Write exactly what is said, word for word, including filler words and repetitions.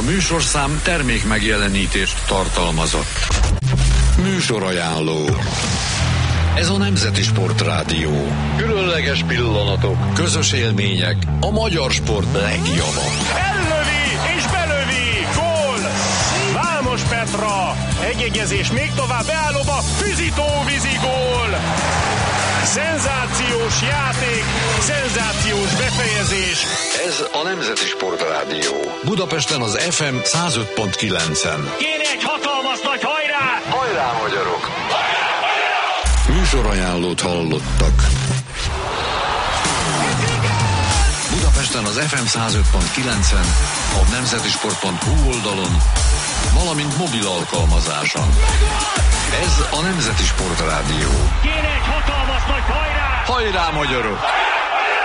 A műsorszám termék megjelenítést tartalmazott. Műsorajánló. Ez a Nemzeti Sportrádió. Különleges pillanatok, közös élmények, a magyar sport legjava. Ellövi és belövi, gól! Vámos Petra, egyegyezés még tovább, beállóba, Füzitó-vízi gól! Szenzációs játék, szenzációs befejezés. Ez a Nemzeti Sportrádió. Budapesten az ef em száz öt pont kilencen. Kéne egy hatalmas nagy hajrá! Hajrá, magyarok! Műsorajánlót hallottak. Budapesten az ef em száz öt pont kilencen, a nemzetisport pont hu oldalon, valamint mobil alkalmazáson. Ez a Nemzeti Sportrádió. Kéne egy hatalmas nagy hajrá! Hajrá, magyarok!